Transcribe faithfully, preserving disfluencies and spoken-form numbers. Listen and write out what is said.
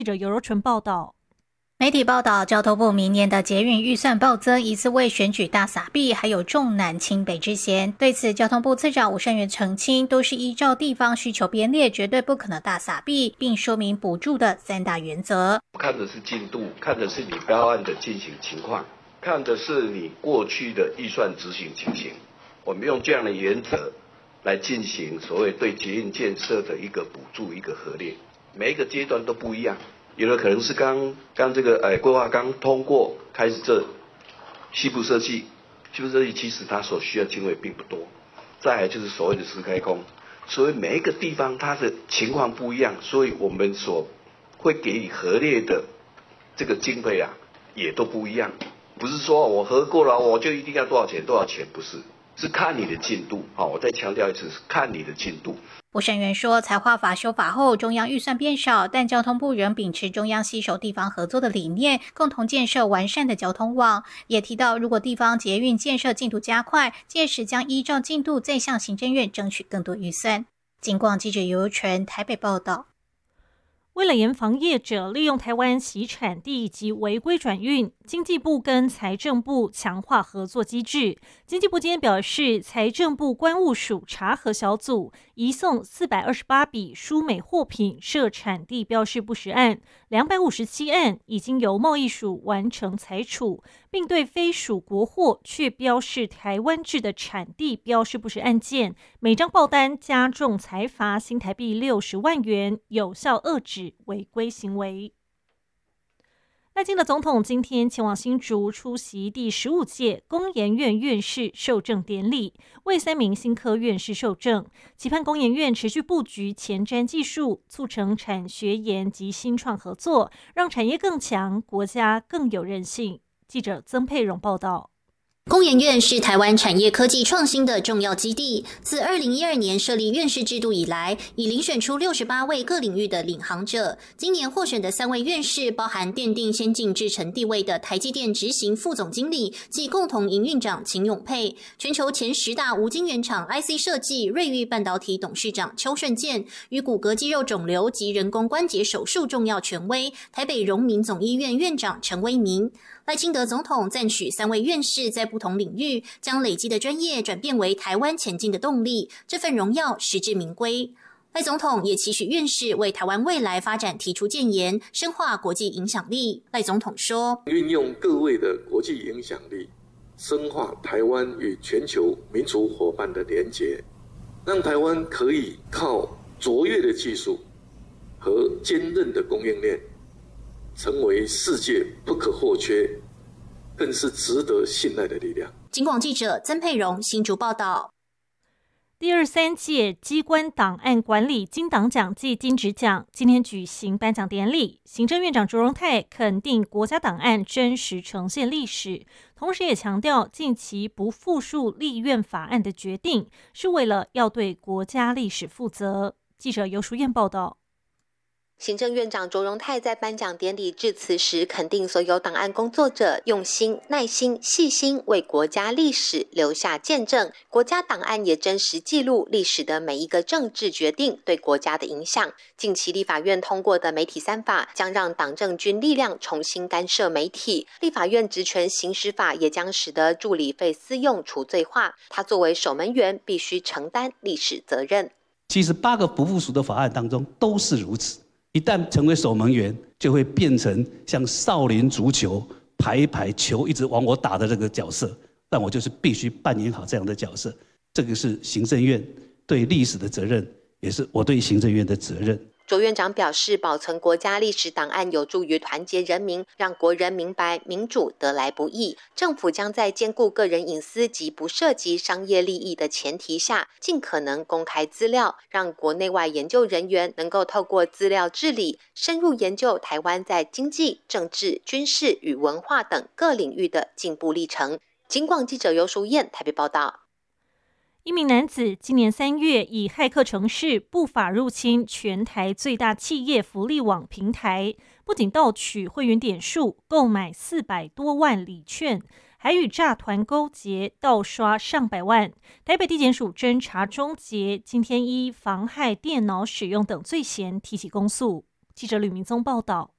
记者尤柔纯报道。 媒体报道，交通部明年的捷运预算暴增，疑似为选举大撒币，还有重南轻北之嫌。对此，交通部次长吴胜源澄清，都是依照地方需求编列，绝对不可能大撒币，并说明补助的三大原则。 看的是进度，看的是你标案的进行情况，看的是你过去的预算执行情形。我们用这样的原则来进行所谓对捷运建设的一个补助，一个核列，每一个阶段都不一样。有的可能是刚刚这个呃规划刚通过开始这西部设计，西部设计其实它所需要经费并不多。再来就是所谓的实开工，所以每一个地方它的情况不一样，所以我们所会给予核列的这个经费啊也都不一样。不是说我核过了我就一定要多少钱多少钱，不是，是看你的进度。好，我再强调一次，是看你的进度。 吴胜源说，财划法修法后，中央预算变少，但交通部仍秉持中央携手地方合作的理念，共同建设完善的交通网。也提到，如果地方捷运建设进度加快，届时将依照进度再向行政院争取更多预算。警广记者尤柔纯台北报道。 为了严防业者利用台湾洗产地及违规转运，经济部跟财政部强化合作机制。经济部今天表示，财政部关务署查核小组移送四百二十八笔输美货品涉产地标示不实案，两百五十七案已经由贸易署完成裁处，并对非属国货却标示台湾制的产地标示不实案件，每张报单加重裁罚新台币六十万元，有效遏止违规行为。赖清德总统今天前往新竹出席第十五届工研院院士授证典礼，为三名新科院士授证，期盼工研院持续布局前瞻技术，促成产学研及新创合作，让产业更强，国家更有韧性。记者曾佩蓉报道。 工研院是台湾产业科技创新的重要基地。自二零一二年设立院士制度以来，已遴选出六十八位各领域的领航者。今年获选的三位院士，包含奠定先进制程地位的台积电执行副总经理及共同营运长秦永佩，全球前十大无晶圆厂 I C 设计瑞昱半导体董事长邱顺健，与骨骼肌肉肿瘤及人工关节手术重要权威台北荣民总医院院长陈威明。赖清德总统赞许三位院士在不同领域将累积的专业转变为台湾前进的动力，这份荣耀实至名归。赖总统也期许院士为台湾未来发展提出建言，深化国际影响力。赖总统说， 运用各位的国际影响力，深化台湾与全球民主伙伴的连结，让台湾可以靠卓越的技术和坚韧的供应链，成为世界不可或缺，更是值得信赖的力量。 警广记者曾佩蓉新竹报道。 第二十三届机关档案管理金档奖暨金质奖今天举行颁奖典礼，行政院长卓荣泰肯定国家档案真实呈现历史，同时也强调近期不复述立院法案的决定是为了要对国家历史负责。记者尤淑燕报道。 行政院长卓荣泰在颁奖典礼致辞时，肯定所有档案工作者用心、耐心、细心为国家历史留下见证。国家档案也真实记录历史的每一个政治决定对国家的影响。近期立法院通过的媒体三法，将让党政军力量重新干涉媒体。立法院职权行使法也将使得助理费私用除罪化。他作为守门员，必须承担历史责任。 其实八个不附属的法案当中都是如此。一旦成为守门员，就会变成像少林足球排排球一直往我打的这个角色，但我就是必须扮演好这样的角色。这个是行政院对历史的责任，也是我对行政院的责任。 卓院长表示，保存国家历史档案有助于团结人民，让国人明白民主得来不易。政府将在兼顾个人隐私及不涉及商业利益的前提下，尽可能公开资料，让国内外研究人员能够透过资料治理，深入研究台湾在经济、政治、军事与文化等各领域的进步历程。警广记者尤淑燕台北报道。 一名男子今年三月以骇客程式不法入侵全台最大企业福利网平台，不仅盗取会员点数，购买四百多万礼券，还与诈团勾结，盗刷上百万。台北地检署侦查终结，今天依妨害电脑使用等罪嫌提起公诉。记者吕明宗报道。